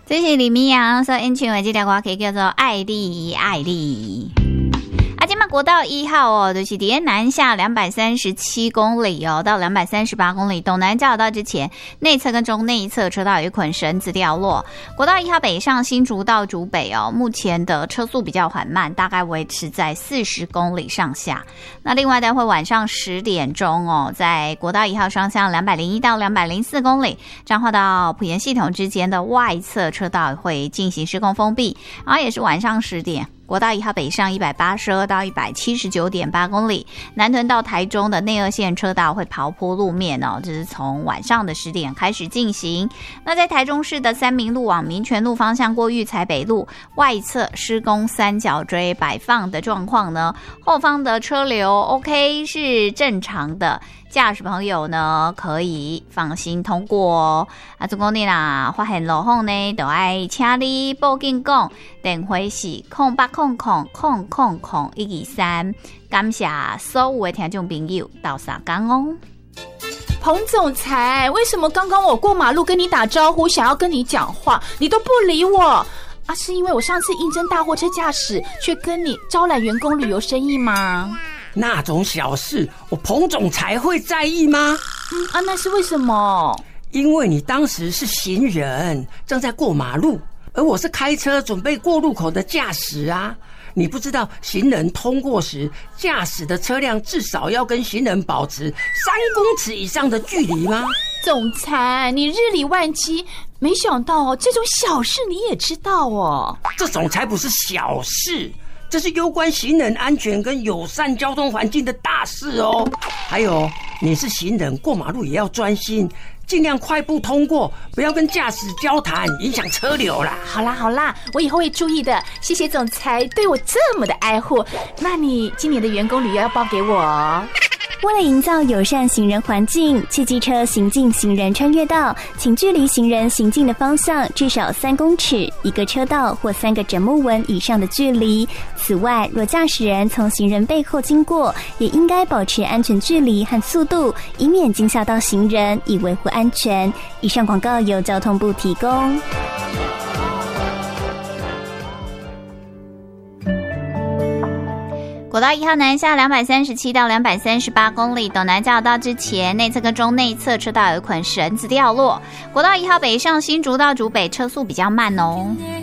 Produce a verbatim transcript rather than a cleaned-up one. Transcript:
这是李明阳所演唱的这条歌曲叫做《爱你爱你》。啊，今嘛国道一号哦，就是在南下两百三十七公里哦，到两百三十八公里东南交流道之前，内侧跟中内一侧车道有一捆绳子掉落。国道一号北上新竹到竹北哦，目前的车速比较缓慢，大概维持在四十公里上下。那另外待会晚上十点钟哦，在国道一号双向两百零一到两百零四公里，彰化到埔盐系统之间的外侧车道会进行施工封闭，然后也是晚上十点。国道一号北上一百八十二到一百七十九点八公里，南屯到台中的内二线车道会刨坡路面哦，这是从晚上的十点开始进行。那在台中市的三民路往民权路方向过育才北路外侧施工三角锥摆放的状况呢，后方的车流 OK 是正常的。驾驶朋友呢可以放心通过哦。啊，总共你啦发现路况呢，就要请你报警讲，电话是空八空空空空空一二三。感谢所有的听众朋友到三港哦。 彭总裁，为什么刚刚我过马路跟你打招呼，想要跟你讲话，你都不理我？啊，是因为我上次应征大货车驾驶，却跟你招揽员工旅游生意吗？ 那种小事，我彭总裁会在意吗？ 嗯啊，那是为什么？ 因为你当时是行人，正在过马路，而我是开车准备过路口的驾驶啊。你不知道行人通过时，驾驶的车辆至少要跟行人保持三公尺以上的距离吗？ 总裁，你日理万机，没想到哦，这种小事你也知道哦。 这种才不是小事，这是攸关行人安全跟友善交通环境的大事哦。还有，你是行人，过马路也要专心，尽量快步通过，不要跟驾驶交谈，影响车流啦。 好啦好啦，我以后会注意的。谢谢总裁对我这么的爱护。那你今年的员工旅游要报给我哦。 为了营造友善行人环境，汽机车行进行人穿越道，请距离行人行进的方向至少三公尺，一个车道或三个枕木纹以上的距离。此外，若驾驶人从行人背后经过，也应该保持安全距离和速度，以免惊吓到行人，以维护安全。以上广告由交通部提供。 国道一号南下两百三十七到两百三十八公里，东南交流道之前，内侧跟中内侧车道有一捆绳子掉落。国道一号北上新竹到竹北车速比较慢哦。